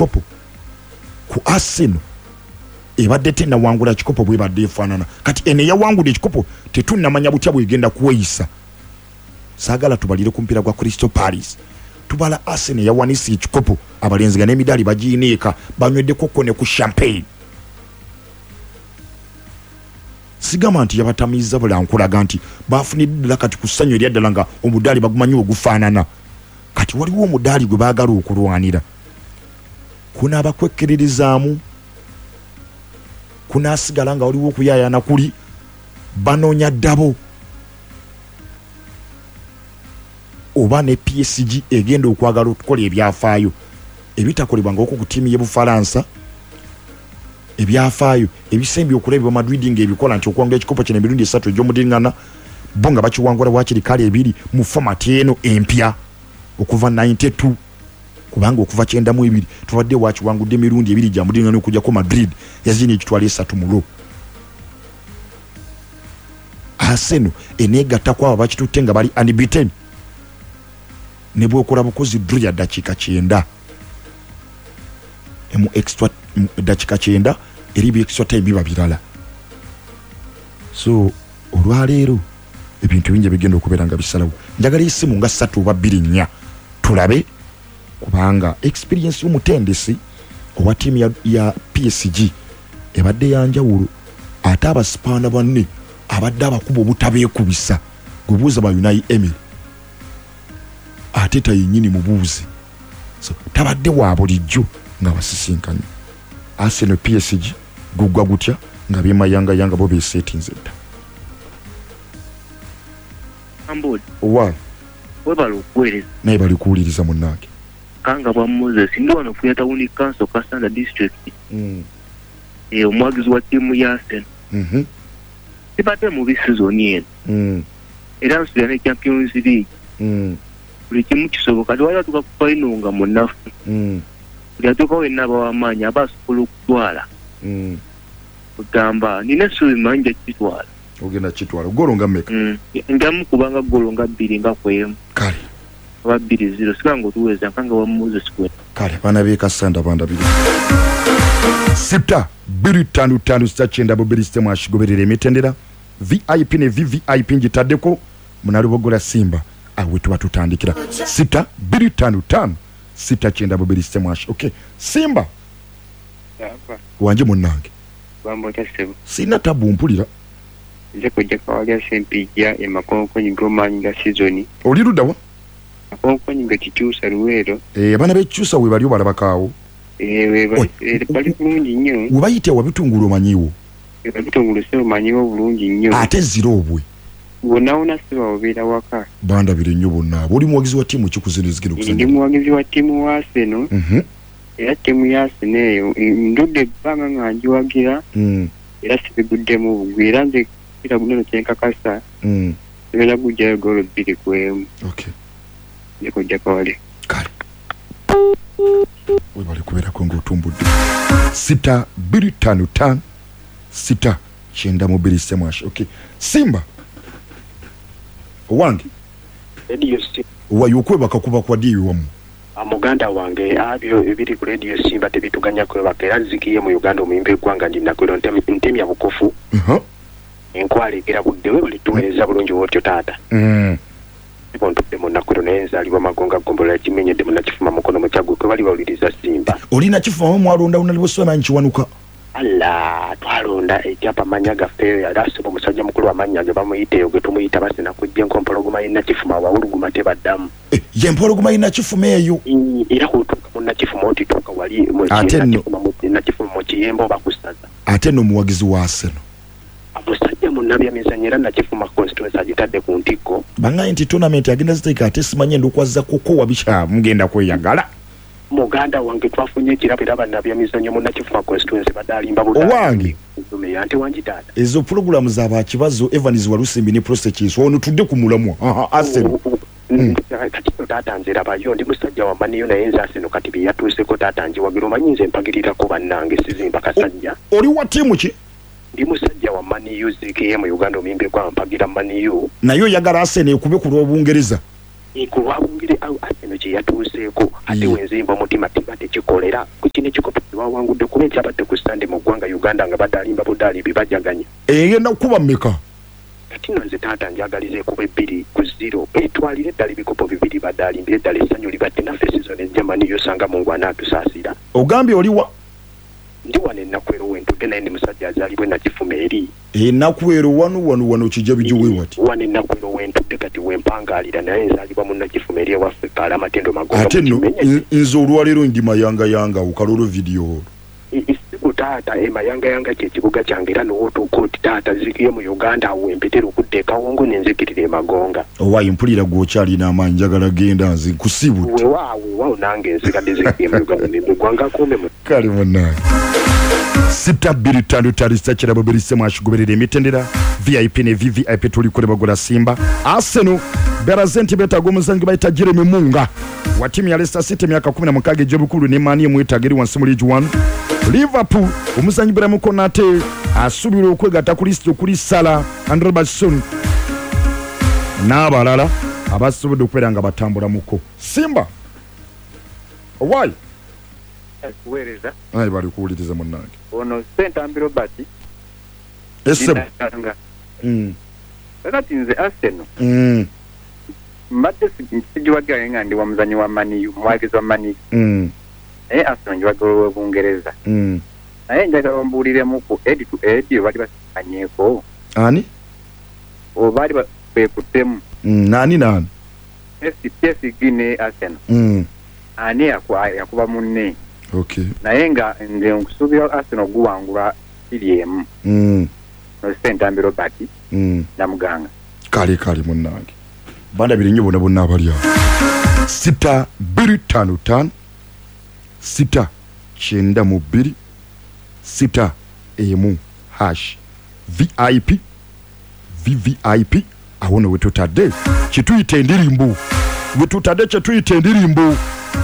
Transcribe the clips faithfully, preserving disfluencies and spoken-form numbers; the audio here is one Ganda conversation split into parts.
ekikopo ku Arsenal ebadde tena wangula kikopo bwe badde efaanana kati ene yawangula ekikopo tetunnamanya butya bwegenda kuweyisa saagala tubalire ku mpira gwa Crystal Palace tubala Arsenal yawanisa ekikopo abalenzi ga n'emidaali bagiineeka banyweddeko ko ne ku champagne sigama nti yabatamiza bula nkulaga nti bafunidde kati ku ssanyu eryaddala nga omudaali bagumanyi ogufaanana kati waliwo omudaali gwe baagala okulwanira kuna abakwekkererizaamu kuna asigala nga waliwo okuyaayana kuli banoonya ddabo oba ne P S G egenda okwagala okukola ebyafaayo ebitakolebwa ng'oko ku ttiimu y'e Bufalansa ebyafaayo ebisembi okulabibwa Madrid ng'ebikola nti okwongera ekikopo kino emirundi esatu egy'omudiŋŋana bo nga bakiwangula wakiri kale ebiri mu format eno empya okuva ninety-two kubanga okuva kyenda mu ebiri tubadde wakiwangudde emirundi ebiri gya mudiŋŋana okujjako Madrid yazina ekitwala esatu mulo Arsenal eneegatta kwabo bakitutte nga bali unbeaten ne bwokola bukozi dru ya dakiika kyenda emu extra dakiika kyenda eribi extra time biba birala so olwaleero ebintu bingi bigenda okubeera nga bisalawo njagala isimu nga ssatu oba bbiri nnya tulabe kubanga experience y'omutendesi owa ttiimu ya, ya P S G ebadde yanjawulo ate abasipaana banne abadde abakuba obutabeekubisa gwebuuza ba Unai Emery ate tayennyini mubuuzi so tabadde wa bulijjo nga basisinkanye Arsenal P S G gugwa gutya nga bemayanga yanga bo besetinze dda Ambod owa webalo kuweleza naye bali kuwuliriza munnange kanga bwa Moses ndi wano ku Yatawuni Council Kasanda District mm. e omwagizi wa ttiimu ya Arsenal mhm sibadde mu bisizoni eno mm. era nsubira ne Champions League mm. buli kimu kisoboka kati wali atuuka ku final nga munnafu mm. buli atuuka wenna abawamaanyi aba asobola okutwala mm. kugamba nina essuubi manyi jakitwala ogenda kitwala golo nga mmeka mm. ndamu kubanga golo nga bbiri nga kwemu kale aba bbiri zero sikanga otuweeza nkanga wa Moses kwe kale bana be Kasanda banda biri sita biri tanu tanu sita kyenda bobiri sistemu ashigoberera emitendera V I P ne V V I P njitaddeko munalubogola Simba awe tuba tutandikira sita biri tanu tanu sita kyenda bobiri sistemu ashi okay Simba Yapa wanje munnange bambo tasebo sina tabu mpulira nze kujja kawalya sempijja emakonkonyi gomanyi ga sizoni oli ludawa makonkonyi ga kikyusa luweero eh bana bekyusa we bali balabakaawo eh bali bulungi nnyo we bayite wabitungulu omanyiwo ebitongolo se omanyiwo bulungi nnyo ate ziro obwe bonna siba obeera waka banda biri nnyo bonna oli muwagizi wa ttiimu kikuzinirizigiro kusanya ndi muwagizi wa ttiimu wa Arsenal mhm era ttiimu ya Arsenal eyo ndudde ebbanga nga ngiwagira mm era sibiguddemu bugwi era nze kira guno kyenkakasa mm ebera gujjayo golo bbiri kwemu okay nekujja kawale kale we bali kubeerako ng'otumbudde sita biri tanu tano sita kyenda mu bbiri ssemwashi okay Simba owange radio wayo okwebaka kuba kwa diyo wamu amuganda wange abyo ebiri ku radio Simba tebituganya kwebaka era zikiye mu Uganda omuyimbi eggwanga ndi nakwero ntemya bukofu uh-huh. enkwale egera buddewe buli tuweereza bulungi wotyo taata mm. bontudde mu nakwero naye nzaalibwa magonga gombola kimenyedde munakifuma mukono mukyagwe kwe bali bawuliriza Simba olina kifuma mwalonda unalibosoma nkiwanuka alla twalonda ekyapa manya gaffe yali asoba omusajja mukulu wamanya ge bamuyiteyo gwe tumuyita basina kujja enkompologoma y'ennakifuma wawuluguma tebaddamu eh, ye empologoma y'ennakifuma eyo era kutuuka mu nnakifuma otituuka wali nnakifuma mu kiyemba oba kusaza ate nno omuwagizi wa Arsenal omusajja munnabya mizanyo era nnakifuma constituency agitadde ku ntikko bangaye nti tournament agenda ziteeka ate simanye ndokwaza koko wabisha mugenda kweyagala muganda wange twafunye ekirabo era bannabya mizanyo munnakifuma constituency badalimba owange ante wanjitaata ezo pulogulamu z'abakibazo Evans Walusimbi ne Prosecution ono tudde ku mulamwa aha Arsenal kati taata nze rabayo ndi musajja wa maniyo naye nze Arsenal kati bye yatuuseko taata nje wagira omanyi nze mpagirirako bannange sizimba kasajja oli wa ttiimu ki ndi musajja wa maniyo zikeye mu Uganda omuyimbi gwa mpagira maniyo naye oyagala Arsenal ekube ku lw'Obungereza ikuwabungire au Arsenal kye yatuuseeko ate wenzimba omutima tibate kikolera ku kino ekikopo bawangudde kuba ekyabadde ku Sunday mu ggwanga Uganda nga badalimba budali bibajaganye egenda kuba mmeka kati nno nze taata njagalize kuba ebbiri ku zero etwalire eddala ebikopo bibiri badalimbire eddala essanyu libadde naffe season ejjamani yosanga mungu anaatusaasira ogambye oliwa ndi wano ennaku ero wentudde naye ndi musajja azaalibwe nakifuma eri ennaku ero wano wano wano kijja bigiwe wati wano ennaku ero wentudde kati wempangaalira naye nzaalibwa mu nakifuma eri ewaffe kaala amatendo magonga ate nno nze olwaleero ndi mayangayanga ukalolo vidiyo isibu taata emayangayanga kyekibuga kyange era nowootuuka oti taata zikiye mu Uganda awo empetera okudda ekawongo nenzikirira emagonga owaayi mpulira gwokyalina amaanyi njagala genda nze nkusibudde weewaawo weewaawo nange nsigadde zikiye mu Uganda nemugwanga kuume mu kale munnange sita bbiri ttaano ttaano sita kirabo bbiri ssemu akigoberera emitendera V I P ne V V I P tulikole bagola Simba Arsenal beraze nti beetaaga omuzanyi bayita Jeremy Munga wa ttiimu ya Leicester City emyaka kumi na mukaaga egy'obukulu ne Mani emwetaaga eri wansi mu League One. Liverpool omuzanyi Ibrahim Konate asuubira okwegatta ku lisiti okuli Salah and Robertson n'abalala abasobodde okubeera nga batambula muko. Simba owaayi kuweereza ayi bali kuwuliriza munnange ono Ssentambiro Robert essebo mm. kakati nze Arsenal mm. mbadde sigiwagira nga ndi wa muzanyi wa Mani U mwagizi wa Mani mm. naye Arsenal ngiwagira ow'Obungereza mm. naye njagala ombuuliremu ku edi to edi baali basimanyeeko ani o baali beekuttemu mm. nani nani P S G ne Arsenal mm. ani yakuba munne okay naye nga nze nkusuubira Arsenal guwangula iri emu mm. no Ssentambiro Robert mm. namuganga kale kale munnange banda biri nnyo bonna bonna abali awo sita bbiri ttaano ttaano sita kyenda mu bbiri sita emu hash V I P V V I P awo ne wetutadde kyetuyita endirimbo wetutadde kyetuyita endirimbo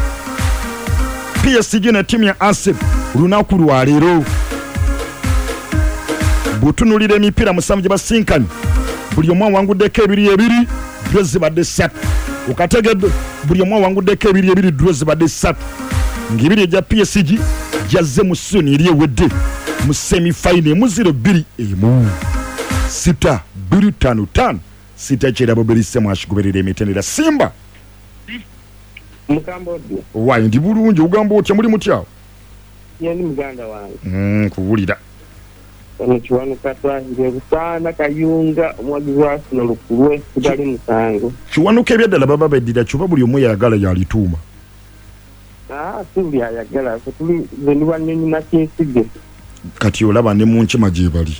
P S G na ttiimu ya Arsenal lunaku lwa leero butunulira emipiira musanvu gye basinkanye buli omu awanguddeko ebiri ebiri dro zibadde ssatu okategedde buli omu awanguddeko ebiri ebiri dro zibadde ssatu ng'ebiri egya P S G gyazze mu soni eri ewedde mu semifayina emu ziro bbiri emu sita bbiri ttaano ttaano sita kyerabo berisemu akigoberera emitendera Simba Mukambodde waayi ndi bulungi ugamba otya muli mutyawo yendi muganda wange mm, kuwulira ono kiwanuka twahire Busaana Kayunga omwagizi wa Arsenal lukulwe kutali musango kiwanuka ebyaddala baba beddira kyuba buli omu yayagala yalituuma ah sibuli ayagala tuli zendi wanyonyi na kinsige kati olaba ne mu nkima gye bali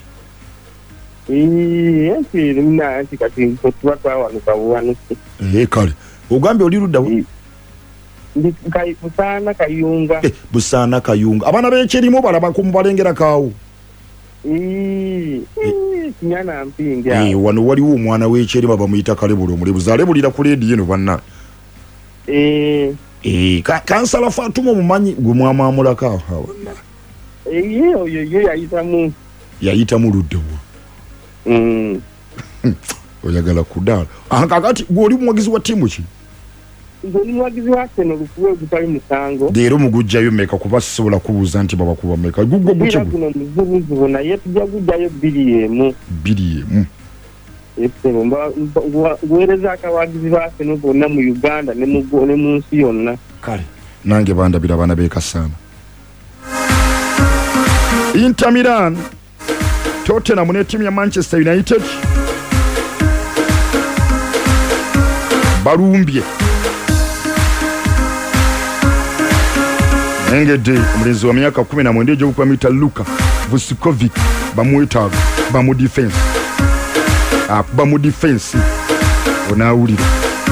ee ensi rimna anti kati tuba twawanuka buwanuke ee kale ogambye oli ludda ndi kai Busaana Kayunga eh, Busaana Kayunga abaana b'ekyerimu balaba ku mubalengera kaawo ee kinyana mpinga eh, wano waliwo omwana w'ekyerimu bamuyita Kalebula omulebuzi alebulira ku leediyo eno banna ee eh, ka, kansala Fatuma omumanyi gwe mwamwamulako awo ee oyo yo yayitamu yayitamu luddewa mm. oyagala kudaala aha kakati gwe oli muwagizi wa ttiimu ki nze ni muwagizi wa Arsenal lukuwe gutali musango leero mugujjayo meka kuba sisobola kubuuza nti baba kuba meka gugwo gukyo guno muzibuzibu naye tujja gujjayo bbiri emu bbiri emu esebo nguweereza akawagizi ba Arsenal bonna mu Uganda ne mu nsi yonna kale nange bandabira abaana b'ekasaana Inter Milan Tottenham ne ttiimu ya Manchester United balumbye engedde omulenzi wa myaka kumi na mwenda egy'okukwamita Luka Vuskovic bamwetaaga bamu defense akuba mu defense onaawulira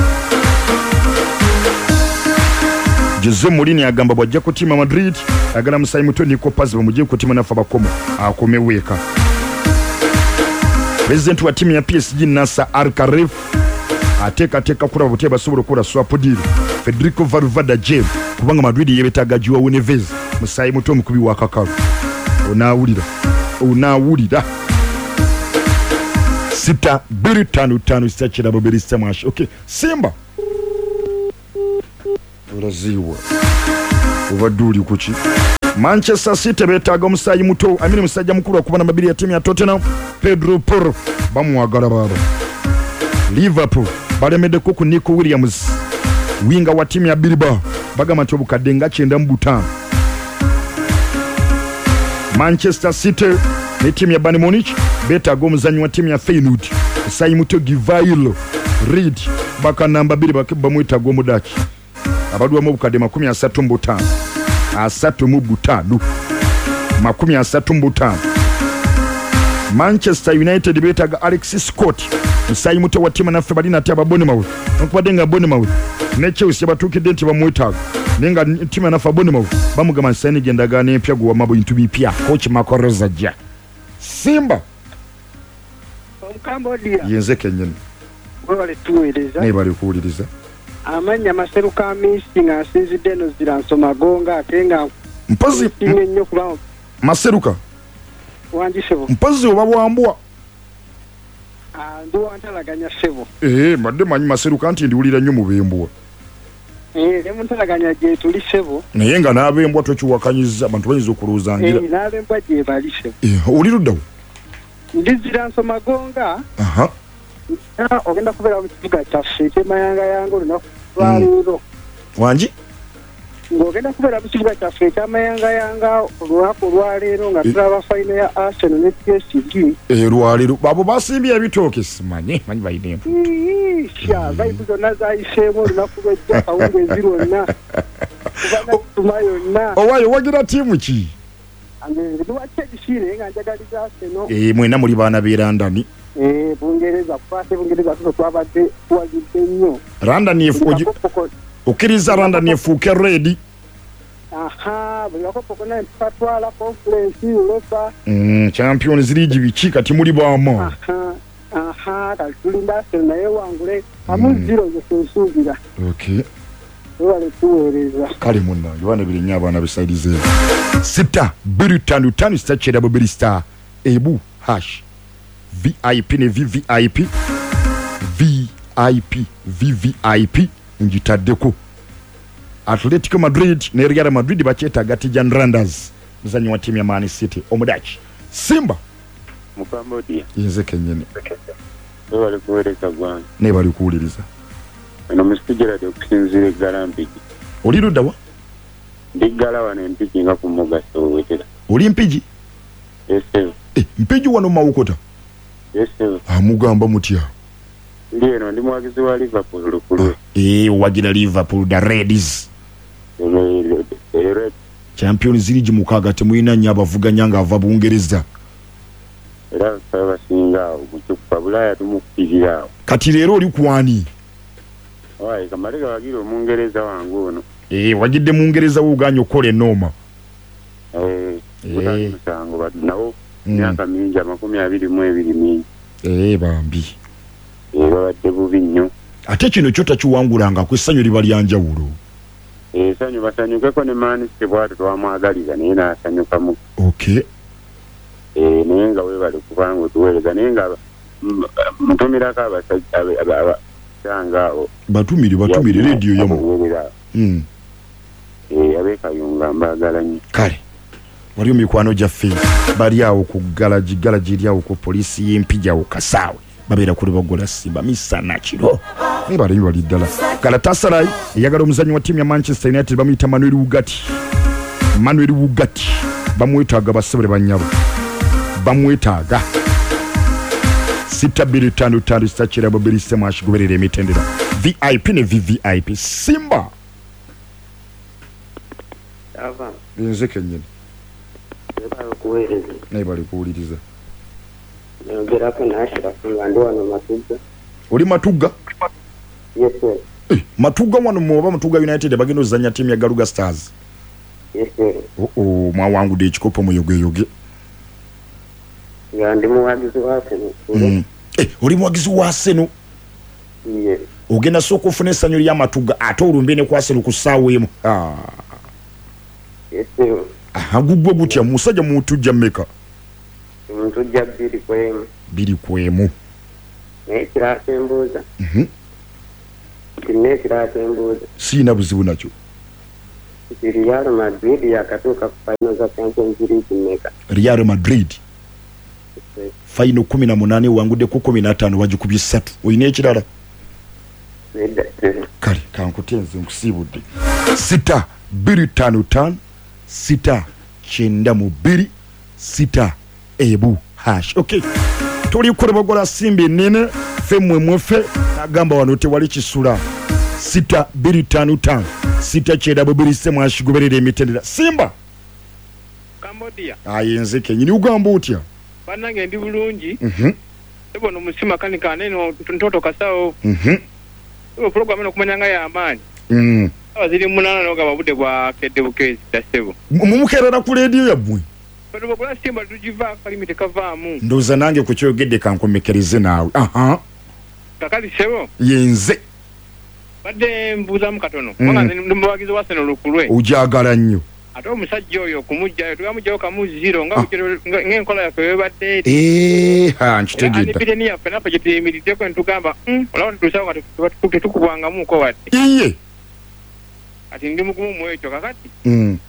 Jose Mourinho agamba bw'ajja ku ttiimu Madrid agala musayi muto Nico Paz bamugye ku ttiimu nafa bakomo akomewo eka President wa ttiimu ya P S G Nasser Al-Khelaifi ateekateeka kulaba butya basobola okukola swap deal Federico Valverde Jim kubanga Madrid yebetaaga Joao Neves musayi muto omukubi wa kakalu onaawulira onaawulira sita bbiri ttaano ttaano sita kirabo beri semash okay Simba olaziwa obadde kuki. Manchester City betaaga omusaayi muto amini musajja mukulu okuba na mabiri ya timu ya Tottenham Pedro Porro bamwagala baba. Liverpool balemeddeko ku Nico Williams winga wa timu ya Bilbao bagamba nti obukadde nga kyenda mu butaano. Manchester City ne timu ya Bayern Munich betaaga omuzannyi wa timu ya Feyenoord musaayi muto Givailo Reed baka namba bbiri bakibba mwetaaga omudaki abadwa mu bukadde makumi asatu mu butaano asatu mu butaano makumi asatu mu butaano. Manchester United betaaga Alexis Scott musaayi muto wa timu naffe balina ate aba Bournemouth nkubadde nga Bournemouth ne Chelsea batuukidde nti bamwetaaga nenga timu naffe Bournemouth bamugamba nsani gendagaana empya guwa mabo bintu bipya coach Makoroza jja Simba Cambodia yenze kenyini wale tuweleza ne bali kuwuliriza amanya maseruka misi nga nsinzidde no zira nsoma gonga atenga mpozi nnyo kuba maseruka wanjisebo mpozi oba bwambwa ah ndo wantalaganya sebo eh madde manyi maseruka nti ndiwulira nnyo mu bembwa eh ne muntalaganya je tuli sebo naye nga n'abembwa tokiwakanyiza abantu bayinza okulowoozaangira eh n'abembwa je bali sebo eh oliruddawo ndizira nsoma gonga aha ah ogenda kubeera mu kibuga kyaffe ekyemayanga yange olunaku lwaleero wangi ng'ogenda kubeera mu kibuga kyaffe ekyamayanga yanga olunaku olwaleero nga tulaba fayina ya Arsenal ne P S G eh lwaleero babo basimbye ebitooke simanyi manyi bayina sha bayibu zonna zayiseemu olunaku lwejja kawungezi lwonna kubanga tuma yonna owaayo wagira tiimu ki ndiwa Chelsea nga njagaliza Arsenal eh mwena muli baana beerandani eh Bungereza kwate Bungereza tuzo twabadde tuwagidde nnyo London efuuke okiriza London efuuke ready aha buli kakopo konna mpatwala conference Europa mm Champions League biki kati muli bama aha aha tulinda Arsenal naye wangule amu zero yesuubira okay wale tuweleza kale munna ywana birinnya abaana bisaidize sita biri tanu tanu sita cheda bobiri star ebu hash V I P ne V V I P V I P V V I P njitaddeko Atletico Madrid ne Real Madrid bakyetaaga Tijan Randers muzanyi wa timu ya Man City omudachi Simba mu Cambodia yenze kenyene so bali kuwereka gwange ne bali kuwuliriza no mustijira de kusinzire galampiki oli luddawa ndigala wano empiki nga ku mugaso wetera oli mpiji ese eh mpiji wano mawukota ese amugamba mutya ndieno ndi mwagizi wa Liverpool lukulu eh wagira Liverpool the Reds Red Champions League mukaga temuyina nnyo abavuganya nga ava Bungereza era saba singa okuchupa bulaya tumukirira kati leero oli kwani oyi kamaleka wagira Mungereza wangu ono eh wagidde Mungereza wuganya okole noma eh eh musango badu nawo myaka mingi amakumi abiri mu ebiri mingi eh bambi eh babadde bubi nnyo ate kino kyota kiwangulanga ku essanyu liba lyanjawulo eh sanyu basanyukeko ne Man City bwatu twamwagaliza naye n'asanyuka mu okay eh naye nga webale kubanga tuweereza naye nga mutumirako abasajja sanga batumire batumire radio yamu mm eh abekayunga mbagala nnyo kale waliyo mikwano gyaffe bali awo ku galaji galaji eri awo ku polisi y'empija awo Kasaawe babeera kuli bagola Simba misana kiro ne bali bali ddala Galatasaray eyagala omuzannyi wa timu ya Manchester United bamuyita Manuel Ugati Manuel Ugati bamwetaaga basebere banyabo bamwetaaga sita biri tano tano sita chera bobiri sema ashigoberera emitendera V I P ne V V I P Simba ava yenze kenyini bali kuweereza naye bali kuwuliriza yogerako naashira nga ndi wano Matugga oli Matugga yes sir eh Matugga wano muba Matugga United bagenda ozanya timu ya Galuga Stars yes sir oh oh mwawangudde ekikopo mu yoge yoge nga ndi muwagizi wa Arsenal mm. eh oli muwagizi wa Arsenal yes ogenda soko ofuna essanyu lya Matugga ate olumbe ne kwa Arsenal ku ssaawa emu ah yes sir agugwe gutya musajja mutujja mmeka omuntu ojja bbiri kwemu biri kwemu naye kirasembuuza mhm kinne kirasembuuza siina buzibu nakyo Real Madrid yakatuka final za Champions League meka. Real Madrid final kumi na munane wangude ku kumi na ttaano wajukubye esatu oyina ekirala kale kankutenze nkusibudde sita bbiri ttaano ttaano sita kyenda mu bbiri sita ebu hash. Okay, tuli kulebagola simbi ennene ffe mmwe mwefe agamba wano tewali kisula sita bbiri ttaano ttaano sita kyenda mu bbiri semu ashigoberera emitendera Simba Cambodia ayenze kenyini ugamba otya banange ndi bulungi mhm ebo no musima kanika neno ntoto kasao mhm ebo program no kumanyanga ya amani mhm abaziri munana no gababude bwa kedde bukezi dasebo mumukerera ku radio yabwe bado bwa Simba tujiva kalimite kavaamu ndoza nange ku kyogedde kankomekereze naawe aha kakali sebo yenze badde mbuza mukatono mwanga ndimbagizo waseno lukulwe ujagala nnyo ate omusajja oyo kumujjayo tugamujjayo kamuziro nga ng'enkola yaffe webadde eh ha nkitegedda anipite ni yaffe naffe gye tuyimiriddeko ntugamba olaba tetusawo nga tetukubwangamuko wadde iye ati ndi mugumu mu ekyo kakati mm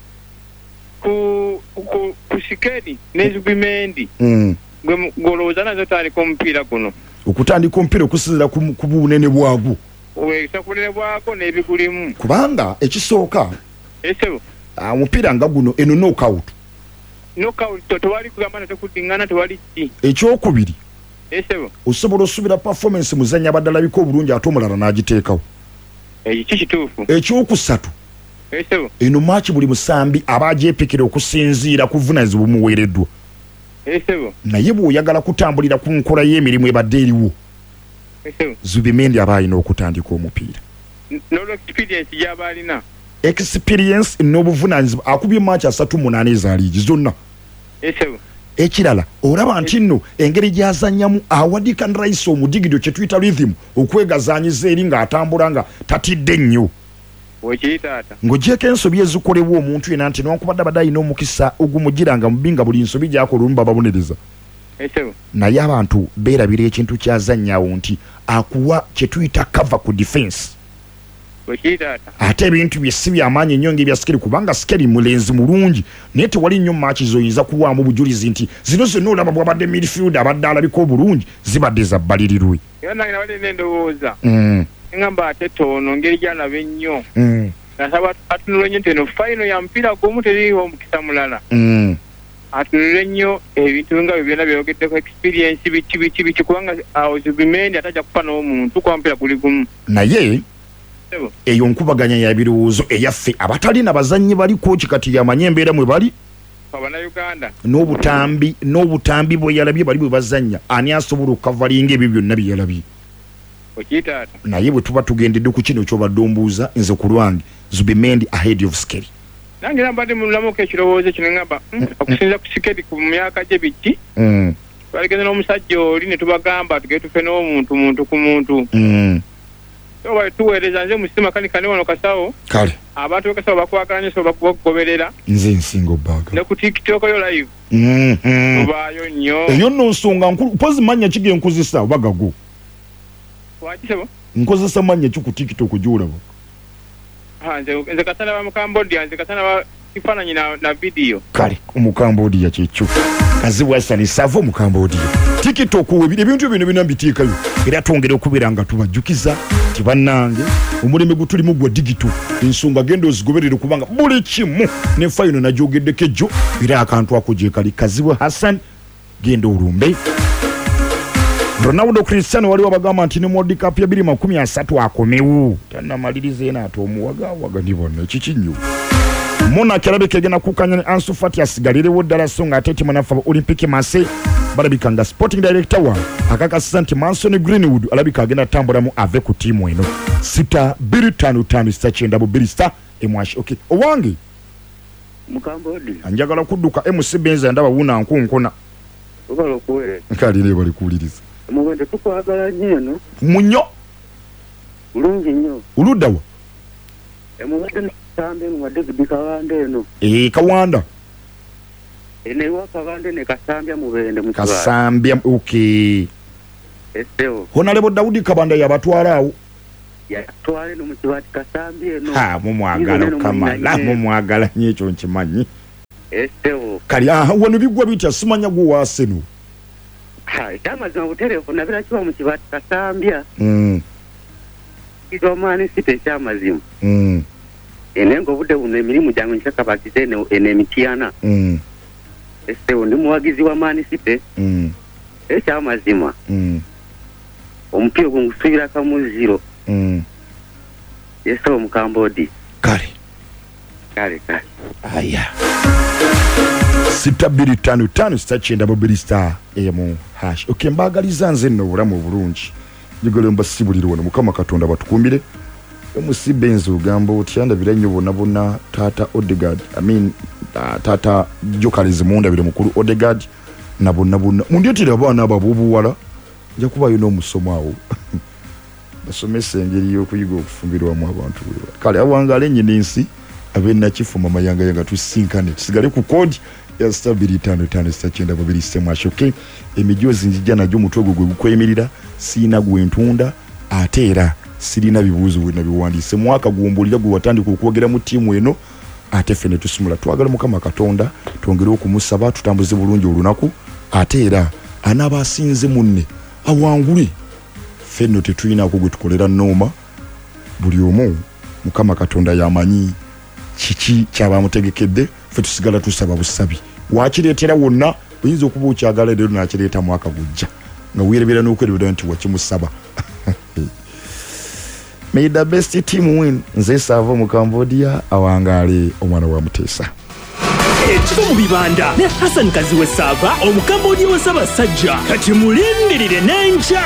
ku ku ku sikeni n'ezubimendi mm golowooza nazo tandika omupiira guno okutandika omupiira okusinziira ku bunene bwagwo weesa ku bunene bwako n'ebigulimu kubanga ekisooka esebo omupiira nga guno eno knockout knockout tewali kugamba nate kuddingana tewali ki ekyokubiri esebo osobola osubira performance muzanya abadalabiko obulungi ate omulala n'agiteekawo ekyo kituufu ekyokusatu esebo eno maaki buli musambi aba agyepikira okusinziira ku buvunaanyizibwa bumuweereddwa esebo naye bw'oyagala kutambulira ku nkola y'emirimu ebadde eriwo esebo Zubimendi aba alina okutandika omupiira n'olwo experience gy'aba alina experience n'obuvunaanyizibwa akubye maaki asatu munaana ezaaliigi zonna esebo ekirala olaba nti nno engeri gy'azannyamu awadika nrayisi omudigido kye tuyita rhythm okwegazaanyiza eri ng'atambula nga tatidde nnyo wekiri taata ng'ogyeko ensobi ezikolebwa omuntu yena nti newankubadde abadde alina omukisa ogumugiranga mubi nga buli nsobi gy'akola olumu bababonereza esebo naye abantu beerabira ekintu kyazannyawo nti akuwa kye tuyita cover ku defense wekiri taata ate ebintu bye si byamaanyi ennyo ng'ebya sikeri kubanga sikeri mulenzi mulungi naye tewali nnyo maaki zoyinza kuwaamu bujulizi nti zino zonna olaba bwabadde midfield abadde alabika obulungi zibadde za bbalirirwe era nange nabadde n'endowooza mm. engamba ate toono ngeri gy'alaba ennyo mm. nasaba atunula nnyo nti eno fayino ya mupiira gumu teriiwo omukisa mulala mm. atunule nnyo ebintu nga byo byonna byogeddeko experience biki biki biki kubanga awo Zubimendi atajja kufa n'omuntu kuba mupiira guli gumu naye eyo nkubaganya ya birowoozo eyaffe abatalina bazannyi baliko kikati yamanye embeera mwe bali abanayuganda n'obutambi n'obutambi bwe yalabye bali bwe bazannya ani asobola okukavalinga ebyo byonna bye yalabye okiyitaata naye bwe tuba tugendedde ku kino kyobadde ombuuza nze ku lwange Zubimendi ahead of Skeri nange era mbadde mululamuko ekirowoozo kino ngamba okusinza ku Skeri ku myaka gye biki twaligenze n'omusajja oli ne tubagamba tugende tufe n'omuntu muntu ku muntu oba tuweereza nze musima kanikane wano kasawo kale abantu bakasawo bakwagala nnyo so bakugoberera nze nsinga obbaga ne ku TikTok yo live tubaayo nnyo eyo nno nsonga nkulu pozi manya kige nkozesa obagago wakisebo nkozesa manya ki ku TikTok gyolaba nze nze kasana ba mu Cambodia nze kasana ba kifaananyi na, na video kale mu Cambodia kyekyo kaziwasani savo mu Cambodia TikTok ebintu bino bino mbiteekayo era twongera okubeera nga tubajjukiza tibannange omulembe gutulimu gwa digital ensonga genda ozigoberere kubanga buli kimu ne fayino nagyogeddeko ejjo era akantu ako gye kali Kazibu Hassan genda olumbe Ronaldo Cristiano waliwo bagamba nti ne World Cup ya bbiri makumi asatu akomewo tannamaliriza ena ati omuwagaawaga ndibona ekikinyo Mona kirabika egenda kukanya ne Ansu Fati asigalirewo ddala so nga ate timu nafa Olympique Marseille balabika nga sporting director wa akakasisa nti Manson Greenwood alabika agenda tambulamu ave ku timu eno sita bbiri ttaano ttaano sita kyenda bbiri sita emwashi okay owange Mukambodi anjagala kudduka M C Benza ndaba wuna nkunkuna obalo okuwere kalire bali kuwuliriza mugende tukwagala nnyo no munyo bulungi nnyo uluddawa emugende sambe mu David Kawande eno eh Kawanda ene wa Kawande ne Kasambya mubende mu Kasambya okay Esteo Honorable Daudi Kabanda yabatwala awo yatwale no mu Kibati Kasambi eno ha mumwagala kamala mumwagala nnyo ekyo nkimanyi Estewo kali aha wano bigwa bitya simanya gwo waseno ha ekyamazima butereevu nabira kiba mu Kibati Kasambya mm kizo mani site ekyamazima mm enengo budde buno emirimu gyange nkakabatize ene enemitiana mm Estewo ndi muwagizi wa mani site mm ekyamazima mm omupiira gungusubira kamu zero mm Estewo mu Kambodi kale kale kale aya sita biri tano tano sita chenda babiri star emu hash okay mbagaliza nze no bulamu bulungi njigole mbasibulira wano mukama katonda batukumbire omusibe enzo gambo tyanda biranyo bona bona tata Odegaard I mean uh, tata Jokaliz munda bire mukuru Odegaard na bona bona mundietira abana ababubu wala nja kuba yuno musomo awo basomesa engeri yokuyiga okufumbirwa mu abantu kale awangale nyinisi abena kifuma mayanga yanga tusinkane tusigale ku code ya stability tano tano stachenda babiri sema shoke emijozi njija najo mutwe gwe gukwemirira sina gwentunda atera sirina bibuzo we nabiwandise mwaka guombulira gwe watandika okwogera mu timu eno ate fene tusumula twagala mukama katonda twongere okumusaba tutambuze bulungi olunaku atera anaba asinze munne awangule feno tetulina ko gwe tukolera noma buli omu mukama katonda yamanyi kiki kyaba mutegekedde fe tusigala tusaba busabi wakireetera wonna oyinza okuba okyagala leero nakireeta mwaka gujja nga weerebera n'okwerebera nti wakimusaba may the best team win nze Savo mu Cambodia awangaale omwana wa Muteesa ekifo mu bibanda ne Hassan Kaziwe Sava omu Cambodia wa Ssaabasajja kati mulindirire n'enkya